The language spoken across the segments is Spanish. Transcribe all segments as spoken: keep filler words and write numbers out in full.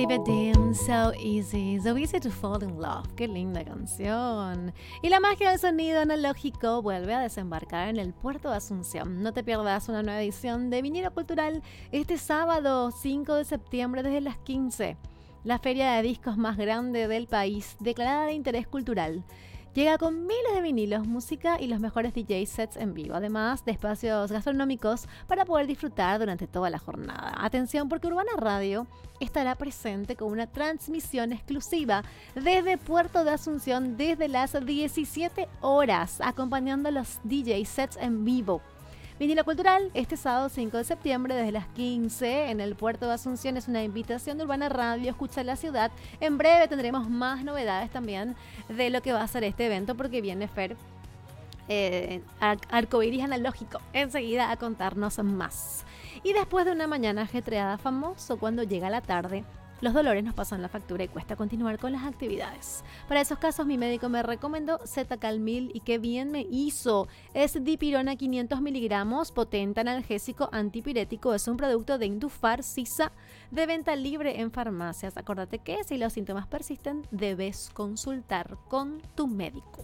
Baby damn, so easy, so easy to fall in love. Qué linda canción. Y la magia del sonido analógico vuelve a desembarcar en el puerto de Asunción. No te pierdas una nueva edición de Vinilo Cultural este sábado cinco de septiembre desde las quince. La feria de discos más grande del país, declarada de interés cultural. Llega con miles de vinilos, música y los mejores D J sets en vivo, además de espacios gastronómicos para poder disfrutar durante toda la jornada. Atención, porque Urbana Radio estará presente con una transmisión exclusiva desde Puerto de Asunción desde las diecisiete horas, acompañando los D J sets en vivo. Vinilo Cultural, este sábado cinco de septiembre desde las quince en el puerto de Asunción. Es una invitación de Urbana Radio, escucha la ciudad. En breve tendremos más novedades también de lo que va a ser este evento, porque viene Fer eh, Arcoiris Analógico enseguida a contarnos más. Y después de una mañana ajetreada, famoso cuando llega la tarde, los dolores nos pasan la factura y cuesta continuar con las actividades. Para esos casos, mi médico me recomendó Z-Calmil y qué bien me hizo. Es dipirona quinientos miligramos, potente analgésico antipirético. Es un producto de Indufar Sisa de venta libre en farmacias. Acuérdate que si los síntomas persisten, debes consultar con tu médico.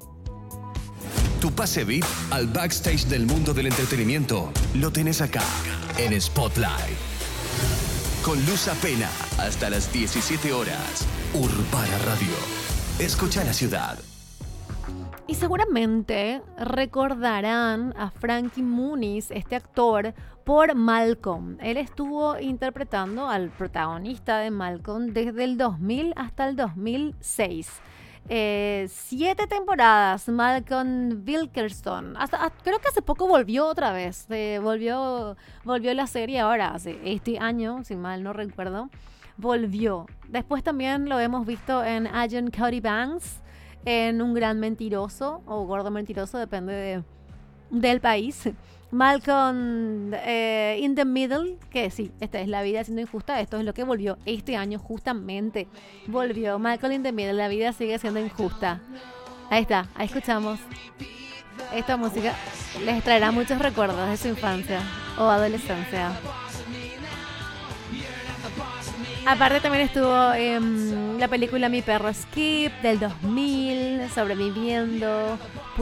Tu pase V I P al backstage del mundo del entretenimiento lo tenés acá, en Spotlight. Con Luz Apena, hasta las diecisiete horas. Urbana Radio. Escucha la ciudad. Y seguramente recordarán a Frankie Muniz, este actor, por Malcolm. Él estuvo interpretando al protagonista de Malcolm desde el dos mil hasta el dos mil seis. Eh, siete temporadas, Malcolm Wilkerson. Hasta, hasta, creo que hace poco volvió otra vez. Eh, volvió, volvió la serie ahora, hace este año, si mal no recuerdo. Volvió. Después también lo hemos visto en Agent Cody Banks, en Un Gran Mentiroso o Gordo Mentiroso, depende de, del país. Malcolm eh, in the Middle, que sí, esta es La vida siendo injusta. Esto es lo que volvió este año, justamente. Volvió Malcolm in the Middle, la vida sigue siendo injusta. Ahí está, ahí escuchamos. Esta música les traerá muchos recuerdos de su infancia o adolescencia. Aparte también estuvo en la película Mi perro Skip del dos mil, Sobreviviendo.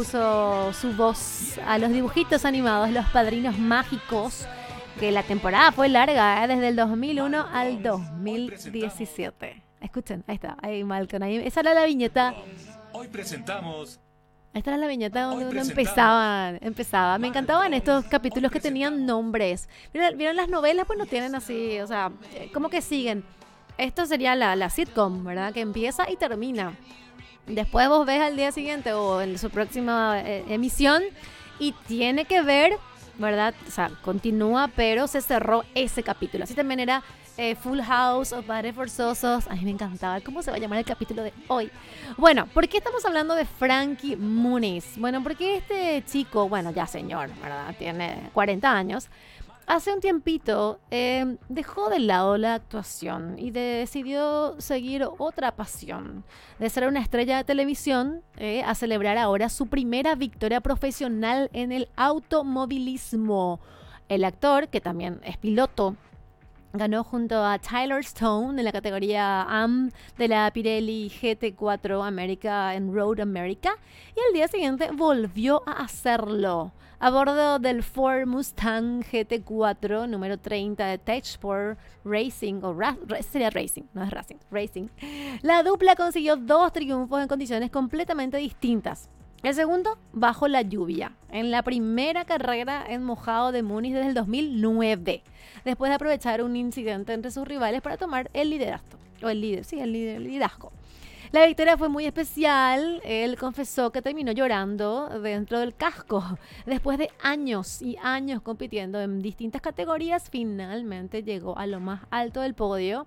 Puso su voz a los dibujitos animados Los Padrinos Mágicos, que la temporada fue larga, ¿eh? Desde el dos mil uno al dos mil diecisiete. Escuchen, ahí está, ahí Malcolm. Ahí, esa era la viñeta. Hoy presentamos... Esta era la viñeta donde, donde empezaban, empezaba. Me encantaban estos capítulos que tenían nombres. ¿Vieron, ¿Vieron las novelas? Pues no tienen así, o sea, como que siguen. Esto sería la, la sitcom, ¿verdad? Que empieza y termina. Después vos ves al día siguiente o en su próxima eh, emisión y tiene que ver, ¿verdad? O sea, continúa, pero se cerró ese capítulo. Así también era eh, Full House o Padres Forzosos. A mí me encantaba. ¿Cómo se va a llamar el capítulo de hoy? Bueno, ¿por qué estamos hablando de Frankie Muniz? Bueno, porque este chico, bueno, ya señor, ¿verdad? Tiene cuarenta años. Hace un tiempito eh, dejó de lado la actuación y decidió seguir otra pasión, de ser una estrella de televisión eh, a celebrar ahora su primera victoria profesional en el automovilismo. El actor, que también es piloto, ganó junto a Tyler Stone en la categoría A M de la Pirelli G T cuatro América en Road America, y al día siguiente volvió a hacerlo a bordo del Ford Mustang G T cuatro número treinta de Tech Sport Racing, o ra- sería Racing, no es Racing, Racing. La dupla consiguió dos triunfos en condiciones completamente distintas. El segundo, bajo la lluvia, en la primera carrera en mojado de Muniz desde el dos mil nueve, después de aprovechar un incidente entre sus rivales para tomar el liderazgo, o el líder, sí, el, lider, el liderazgo. La victoria fue muy especial. Él confesó que terminó llorando dentro del casco. Después de años y años compitiendo en distintas categorías, finalmente llegó a lo más alto del podio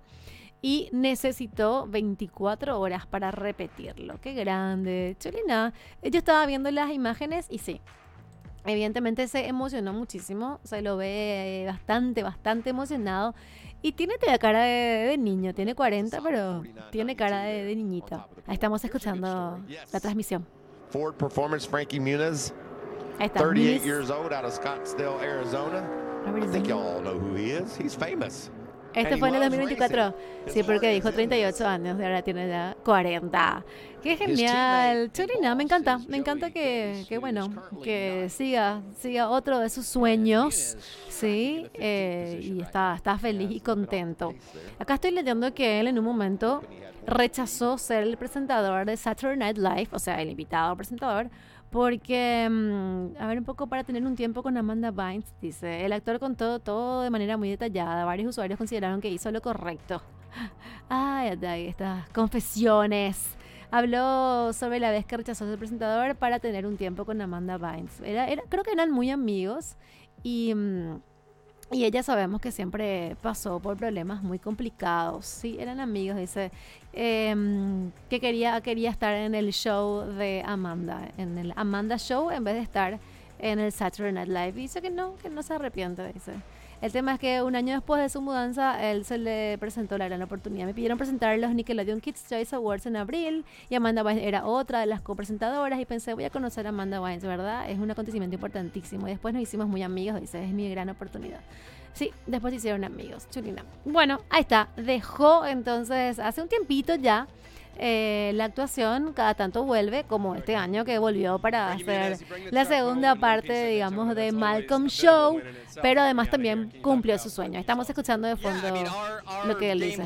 y necesitó veinticuatro horas para repetirlo. ¡Qué grande! Cholina. Yo estaba viendo las imágenes y sí, evidentemente se emocionó muchísimo. Se lo ve bastante, bastante emocionado. Y tiene la cara de, de niño, tiene cuarenta, pero tiene cara de, de niñito. Ahí estamos escuchando la transmisión. Ford Performance, Frankie Muniz, Ahí está, thirty-eight Muniz. years old, out of Scottsdale, Arizona. I think y'all all know who he is. He's famous. Este fue en el dos mil veinticuatro. Sí, porque dijo treinta y ocho años y ahora tiene ya cuarenta. ¡Qué genial! Chulina, me encanta. Me encanta que, que bueno, que siga, siga otro de sus sueños, ¿sí? Eh, y está, está feliz y contento. Acá estoy leyendo que él en un momento rechazó ser el presentador de Saturday Night Live, o sea, el invitado presentador, porque, um, a ver, un poco para tener un tiempo con Amanda Bynes, dice, el actor contó todo de manera muy detallada. Varios usuarios consideraron que hizo lo correcto. Ay, ay, estas confesiones. Habló sobre la vez que rechazó ser presentador para tener un tiempo con Amanda Bynes. Era, era, creo que eran muy amigos y... Um, Y ella sabemos que siempre pasó por problemas muy complicados. Sí, eran amigos, dice, eh, que quería, quería estar en el show de Amanda, en el Amanda Show, en vez de estar en el Saturday Night Live. Y dice que no, que no se arrepiente, dice. El tema es que un año después de su mudanza, él se le presentó la gran oportunidad. Me pidieron presentar los Nickelodeon Kids Choice Awards en abril y Amanda Bynes era otra de las copresentadoras y pensé, voy a conocer a Amanda Bynes, ¿verdad? Es un acontecimiento importantísimo. Y después nos hicimos muy amigos, dice, es mi gran oportunidad. Sí, después se hicieron amigos, chulina. Bueno, ahí está, dejó entonces hace un tiempito ya eh, la actuación, cada tanto vuelve, como este año que volvió para hacer la segunda parte, digamos, de Malcolm Show, pero además también cumplió su sueño. Estamos escuchando de fondo lo que él dice.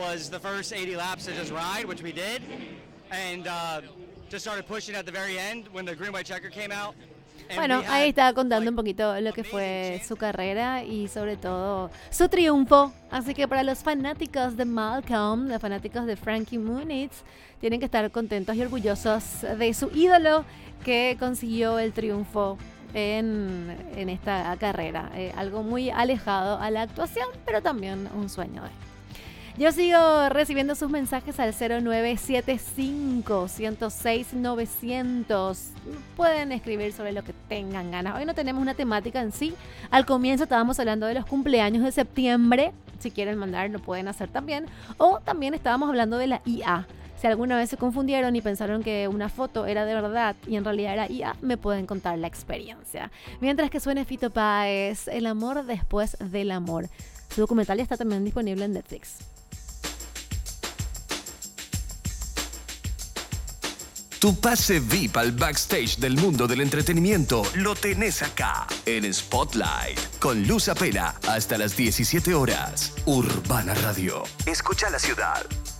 Bueno, ahí estaba contando un poquito lo que fue su carrera y sobre todo su triunfo. Así que para los fanáticos de Malcolm, los fanáticos de Frankie Muniz, tienen que estar contentos y orgullosos de su ídolo que consiguió el triunfo en, en esta carrera. Eh, algo muy alejado a la actuación, pero también un sueño de él. Yo sigo recibiendo sus mensajes al cero nueve siete cinco, uno cero seis, nueve cero cero. Pueden escribir sobre lo que tengan ganas. Hoy no tenemos una temática en sí. Al comienzo estábamos hablando de los cumpleaños de septiembre. Si quieren mandar, lo pueden hacer también. O también estábamos hablando de la I A. Si alguna vez se confundieron y pensaron que una foto era de verdad y en realidad era I A, me pueden contar la experiencia. Mientras que suene Fito Páez, El amor después del amor. Su documental ya está también disponible en Netflix. Tu pase V I P al backstage del mundo del entretenimiento lo tenés acá, en Spotlight, con Luz Apena, hasta las diecisiete horas. Urbana Radio. Escucha la ciudad.